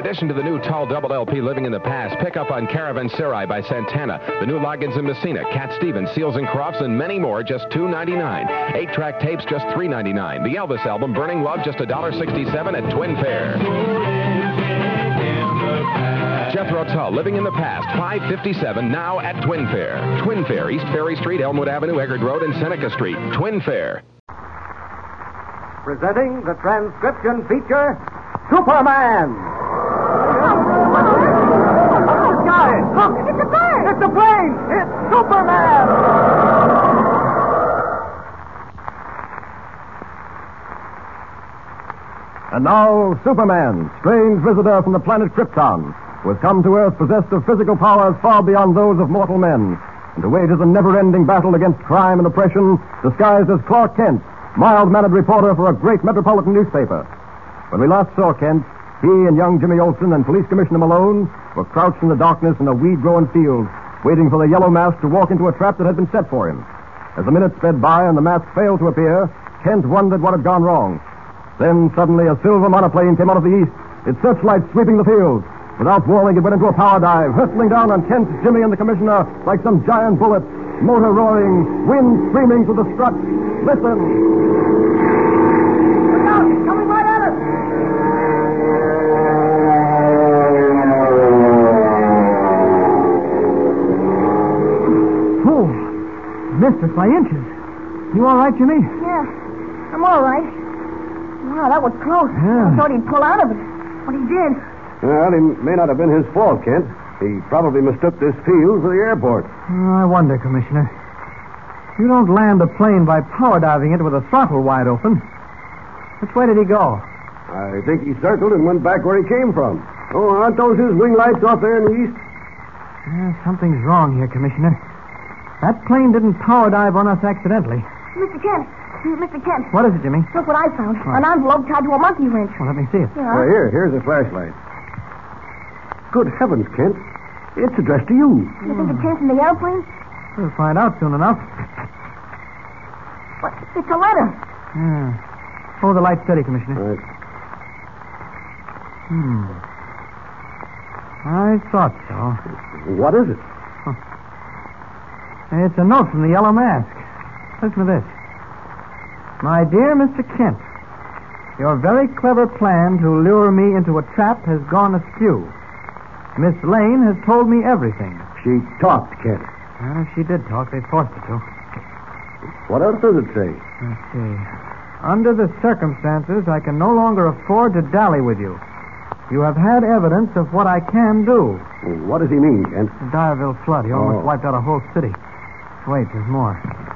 addition to the new tall double LP Living in the Past, pick up on Caravanserai by Santana, the new Loggins and Messina, Cat Stevens, Seals and Crofts, and many more, just $2.99. 8-track tapes, just $3.99. The Elvis album, Burning Love, just $1.67 at Twin Fair. Jethro Tull, Living in the Past, $5.57 now at Twin Fair. Twin Fair, East Ferry Street, Elmwood Avenue, Eggert Road, and Seneca Street. Twin Fair. Presenting the transcription feature, Superman. Guys, look! It's a plane! It's a plane! It's Superman! And now, Superman, strange visitor from the planet Krypton, who has come to Earth possessed of physical powers far beyond those of mortal men, and who wages a never-ending battle against crime and oppression, disguised as Clark Kent, mild-mannered reporter for a great metropolitan newspaper. When we last saw Kent, he and young Jimmy Olsen and Police Commissioner Malone were crouched in the darkness in a weed-grown field, waiting for the yellow mask to walk into a trap that had been set for him. As the minutes sped by and the mask failed to appear, Kent wondered what had gone wrong. Then suddenly a silver monoplane came out of the east, its searchlights sweeping the field. Without warning, it went into a power dive, hurtling down on Kent, Jimmy, and the Commissioner like some giant bullet. Motor roaring, wind screaming through the struts. Listen. Look out! It's coming right at us! Oh, missed us by inches. You all right, Jimmy? Yeah, I'm all right. Wow, that was close. Yeah. I thought he'd pull out of it, but he did. Well, it may not have been his fault, Kent. He probably mistook this field for the airport. I wonder, Commissioner. You don't land a plane by power diving it with a throttle wide open. Which way did he go? I think he circled and went back where he came from. Oh, aren't those his wing lights off there in the east? Something's wrong here, Commissioner. That plane didn't power dive on us accidentally. Mr. Kent. What is it, Jimmy? Look what I found. What? An envelope tied to a monkey wrench. Well, let me see it. Yeah. Here's a flashlight. Good heavens, Kent. It's addressed to you. You think it came from the airplane? We'll find out soon enough. What? It's a letter. Yeah. Hold the light steady, Commissioner. All right. I thought so. What is it? It's a note from the Yellow Mask. Listen to this. My dear Mr. Kent, your very clever plan to lure me into a trap has gone askew. Miss Lane has told me everything. She talked, Kent. Well, if she did talk, they forced her to. What else does it say? Let's see. Under the circumstances, I can no longer afford to dally with you. You have had evidence of what I can do. What does he mean, Kent? The Dyerville flood. He almost wiped out a whole city. Wait, there's more.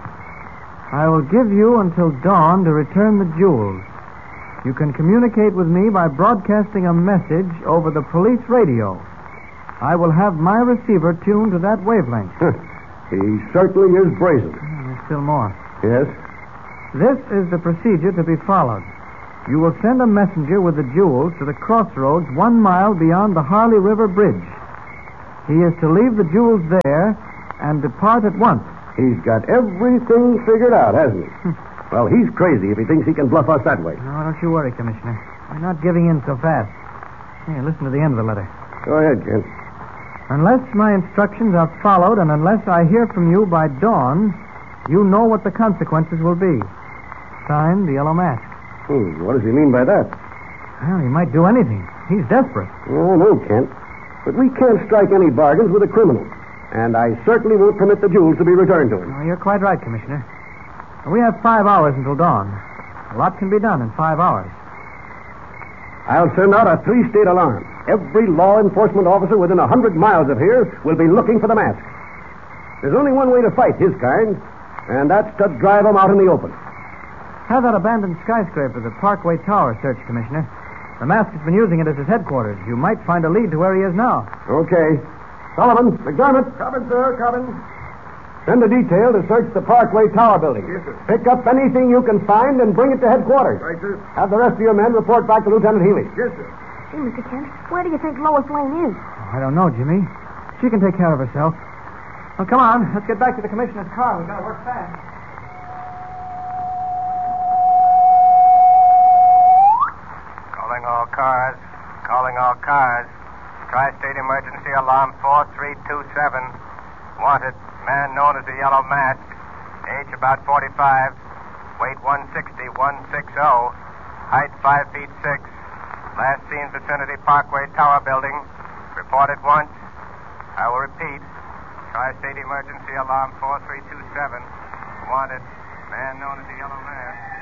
I will give you until dawn to return the jewels. You can communicate with me by broadcasting a message over the police radio. I will have my receiver tuned to that wavelength. He certainly is brazen. There's still more. Yes? This is the procedure to be followed. You will send a messenger with the jewels to the crossroads 1 mile beyond the Harley River Bridge. He is to leave the jewels there and depart at once. He's got everything figured out, hasn't he? Well, he's crazy if he thinks he can bluff us that way. No, don't you worry, Commissioner. We're not giving in so fast. Here, listen to the end of the letter. Go ahead, Kent. Unless my instructions are followed and unless I hear from you by dawn, you know what the consequences will be. Signed, the Yellow Mask. What does he mean by that? Well, he might do anything. He's desperate. Oh, no, Kent. But we can't strike any bargains with a criminal. And I certainly won't permit the jewels to be returned to him. Oh, you're quite right, Commissioner. We have 5 hours until dawn. A lot can be done in 5 hours. I'll send out a 3-state alarm. Every law enforcement officer within 100 miles of here will be looking for the mask. There's only one way to fight his kind, and that's to drive him out in the open. Have that abandoned skyscraper, the Parkway Tower, searched, Commissioner. The Mask has been using it as his headquarters. You might find a lead to where he is now. Okay. Sullivan, McDermott. Coming, sir, coming. Send a detail to search the Parkway Tower building. Yes, sir. Pick up anything you can find and bring it to headquarters. Right, sir. Have the rest of your men report back to Lieutenant Healy. Yes, sir. Hey, Mr. Kent, where do you think Lois Lane is? Oh, I don't know, Jimmy. She can take care of herself. Well, come on. Let's get back to the Commissioner's car. We've got to work fast. Calling all cars. Calling all cars. Tri-State Emergency Alarm 4327. Wanted. Man known as the Yellow Mask. Age about 45. Weight 160, 160. Height 5 feet 6. Last seen vicinity Parkway Tower Building. Reported once. I will repeat. Tri-State Emergency Alarm 4327. Wanted. Man known as the Yellow Mask.